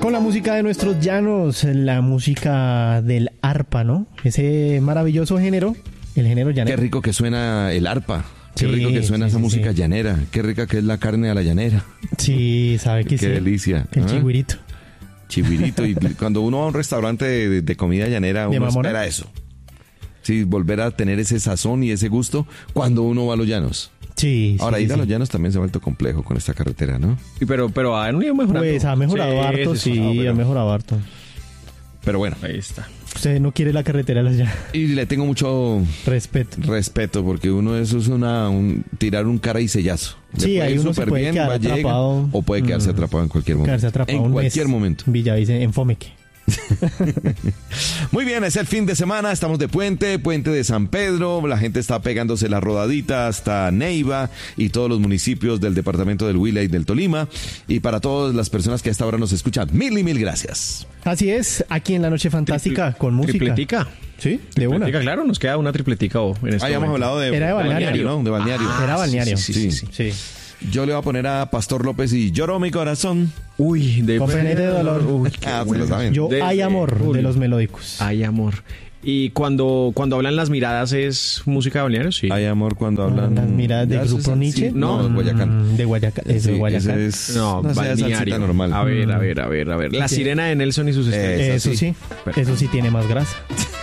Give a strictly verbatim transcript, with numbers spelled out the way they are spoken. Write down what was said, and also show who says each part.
Speaker 1: Con la música de nuestros llanos, la música del arpa, ¿no? Ese maravilloso género, el género llanero.
Speaker 2: Qué rico que suena el arpa. Qué
Speaker 1: Sí,
Speaker 2: rico que suena
Speaker 1: sí,
Speaker 2: esa
Speaker 1: sí,
Speaker 2: música
Speaker 1: sí.
Speaker 2: llanera. Qué rica que es la carne a la llanera.
Speaker 1: Sí, sabe que
Speaker 2: Qué
Speaker 1: sí.
Speaker 2: delicia.
Speaker 1: El
Speaker 2: ¿Ah?
Speaker 1: chigüirito.
Speaker 2: Chivirito. Y cuando uno va a un restaurante de, de comida llanera,
Speaker 1: ¿De
Speaker 2: uno
Speaker 1: mamona?
Speaker 2: espera eso. Sí, volver a tener ese sazón y ese gusto cuando uno va a los llanos.
Speaker 1: Sí,
Speaker 2: Ahora,
Speaker 1: sí,
Speaker 2: ir a
Speaker 1: sí.
Speaker 2: los llanos también se ha vuelto complejo con esta carretera, ¿no?
Speaker 3: Y pero, pero ha ido mejorando.
Speaker 1: Pues ha mejorado
Speaker 3: Sí,
Speaker 1: harto, sí,
Speaker 3: no, pero-
Speaker 1: ha mejorado harto.
Speaker 2: Pero bueno,
Speaker 3: Ahí está.
Speaker 1: Usted no quiere la carretera de las llanas.
Speaker 2: y le tengo mucho
Speaker 1: Respeto.
Speaker 2: respeto porque uno eso es una un, tirar un cara y sellazo. Le
Speaker 1: Sí,
Speaker 2: puede
Speaker 1: ahí
Speaker 2: ir
Speaker 1: uno se
Speaker 2: súper
Speaker 1: puede quedar
Speaker 2: va, llega,
Speaker 1: atrapado.
Speaker 2: o puede quedarse
Speaker 1: Mm.
Speaker 2: atrapado en cualquier momento.
Speaker 1: Quedarse atrapado
Speaker 2: en
Speaker 1: un
Speaker 2: cualquier
Speaker 1: mes.
Speaker 2: momento.
Speaker 1: Villa dice en Fomeque.
Speaker 2: Muy bien, es el fin de semana, estamos de puente, puente de San Pedro, la gente está pegándose la rodadita hasta Neiva y todos los municipios del departamento del Huila y del Tolima. Y para todas las personas que a esta hora nos escuchan, mil y mil gracias.
Speaker 1: Así es, aquí en la Noche Fantástica
Speaker 3: Tripl-
Speaker 1: con música.
Speaker 3: Tripletica.
Speaker 1: Sí, de una.
Speaker 3: Tripletica, claro, nos queda una tripletica o en este
Speaker 2: Ahí hemos
Speaker 3: momento.
Speaker 2: hablado de,
Speaker 1: Era de balneario.
Speaker 2: ¿no? De balneario.
Speaker 1: Era balneario.
Speaker 3: sí, sí, sí,
Speaker 1: sí.
Speaker 2: Yo le voy a poner a Pastor López y Lloró mi corazón.
Speaker 3: Uy, de
Speaker 1: Con pene de dolor.
Speaker 3: Uy, qué
Speaker 2: Ah, se
Speaker 3: bueno.
Speaker 2: lo saben.
Speaker 1: Yo
Speaker 3: De-
Speaker 1: hay amor
Speaker 3: Uy.
Speaker 1: de los melódicos.
Speaker 3: Hay amor. Y cuando, cuando hablan las miradas es música de balneario, sí.
Speaker 2: Hay amor cuando hablan.
Speaker 1: Las miradas del
Speaker 2: Ya, eso
Speaker 1: grupo
Speaker 2: es-
Speaker 1: Nietzsche.
Speaker 2: sí, no,
Speaker 1: Mm,
Speaker 2: Guayacán.
Speaker 1: De Guayacán. Es de
Speaker 2: Sí,
Speaker 1: Guayacán.
Speaker 2: ese es,
Speaker 3: No,
Speaker 2: no sea
Speaker 3: balneario.
Speaker 2: salsita normal.
Speaker 3: A ver, a ver, a ver, a ver. La
Speaker 1: Sí.
Speaker 3: sirena de Nelson y sus estrellas.
Speaker 2: Eh,
Speaker 1: Eso
Speaker 2: sí.
Speaker 1: sí,
Speaker 3: Perfecto.
Speaker 1: eso sí tiene más grasa.